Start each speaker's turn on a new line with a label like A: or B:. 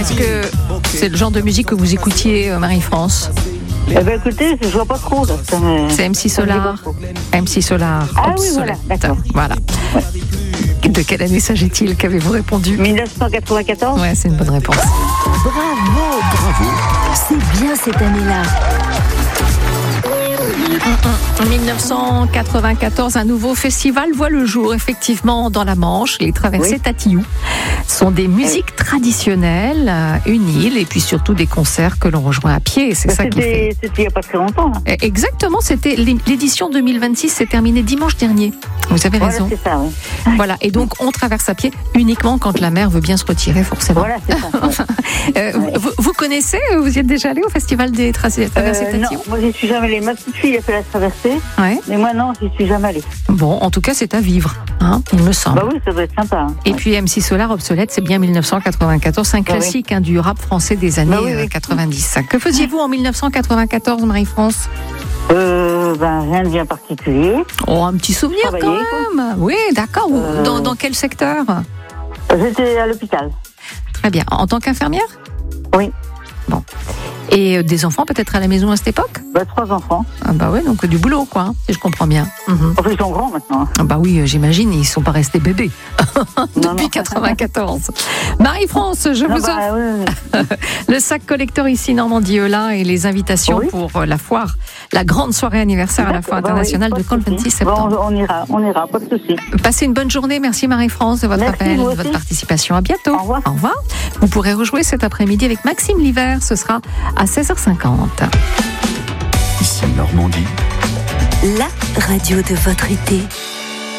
A: Est-ce que c'est le genre de musique que vous écoutiez, Marie-France?
B: Eh ben écoutez, je vois pas trop. Là.
A: C'est MC Solar. MC Solar.
B: Ah oui, voilà, d'accord.
A: Voilà.
B: Ouais.
A: De quelle année s'agit-il? Qu'avez-vous répondu?
B: 1994.
A: Ouais, c'est une bonne réponse.
C: Bravo. C'est bien cette année-là.
A: En 1994, un nouveau festival voit le jour, effectivement, dans la Manche. Les traversées Tatillou sont des musiques traditionnelles, une île, et puis surtout des concerts que l'on rejoint à pied. C'est ça qui fait.
B: C'était il n'y a pas très longtemps. Hein.
A: Exactement, c'était l'édition 2026 s'est terminée dimanche dernier. Vous avez raison.
B: Voilà, c'est ça, oui.
A: Voilà, et donc on traverse à pied uniquement quand la mer veut bien se retirer, forcément.
B: Voilà, c'est ça. Ouais.
A: Vous connaissez, vous y êtes déjà allé au festival des traversées Tatillou?
B: Non, moi j'y suis jamais allée. Ma petite fille a fait la traversée, mais moi non, j'y suis jamais allée.
A: Bon, en tout cas, c'est à vivre, hein, il me semble.
B: Bah oui, ça doit être sympa. Hein.
A: Et puis MC Solar Obsolète, c'est bien 1994, c'est un classique du rap français des années 90. Que faisiez-vous en 1994, Marie-France?
B: Rien de bien particulier.
A: Oh, un petit souvenir quand même. Oui, d'accord. Dans quel secteur?
B: J'étais à l'hôpital.
A: Très bien. En tant qu'infirmière?
B: Oui.
A: Bon. Et des enfants peut-être à la maison à cette époque?
B: 3 enfants.
A: Ah bah ouais, donc du boulot quoi, hein, si je comprends bien.
B: Enfin, ils sont grands maintenant.
A: Ah bah oui, j'imagine, ils ne sont pas restés bébés depuis 94. Marie-France, je vous offre le sac collector ici Normandie-Eulin et les invitations pour la foire, la grande soirée anniversaire à la Foire internationale de Caen le 26 septembre.
B: On ira, pas de souci.
A: Passez une bonne journée, merci Marie-France de votre appel, de votre participation. À bientôt.
B: Au revoir.
A: Au revoir. Vous pourrez rejouer cet après-midi avec Maxime Liver, ce sera à 16h50.
C: Ici Normandie. La radio de votre été.